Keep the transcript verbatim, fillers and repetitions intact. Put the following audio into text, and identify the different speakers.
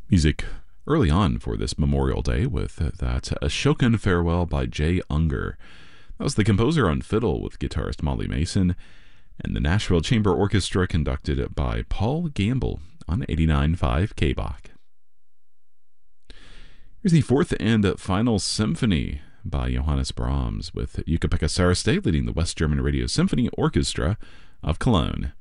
Speaker 1: Music early on for this Memorial Day with that A Shokin Farewell by Jay Unger. That was the composer on fiddle with guitarist Molly Mason, and the Nashville Chamber Orchestra conducted by Paul Gamble on eighty-nine point five K B O C. Here's the fourth and final symphony by Johannes Brahms, with Jukka-Pekka Saraste leading the West German Radio Symphony Orchestra of Cologne.